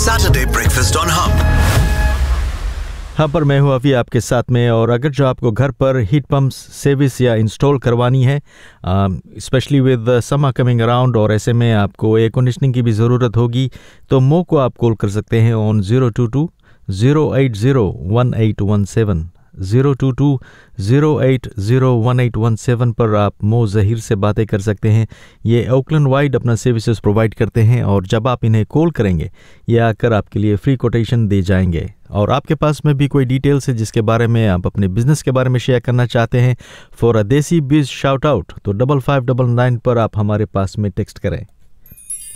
Saturday Breakfast on Hub. हाँ, पर मैं हूँ अभी आपके साथ में। और अगर जो आपको घर पर हीट पम्प सर्विस या इंस्टॉल करवानी है, specially with summer coming around, और ऐसे में आपको एयर कंडीशनिंग की भी ज़रूरत होगी, तो मो को आप कॉल कर सकते हैं ऑन 022-080-1817। 022-080-1817 पर आप मो ज़हीर से बातें कर सकते हैं। ये ओकलैंड वाइड अपना सर्विसेज प्रोवाइड करते हैं, और जब आप इन्हें कॉल करेंगे ये आकर आपके लिए फ्री कोटेशन दे जाएंगे। और आपके पास में भी कोई डिटेल्स है जिसके बारे में आप अपने बिजनेस के बारे में शेयर करना चाहते हैं फॉर अ देसी बिज शाउट आउट, तो 5599 पर आप हमारे पास में टेक्स्ट करें।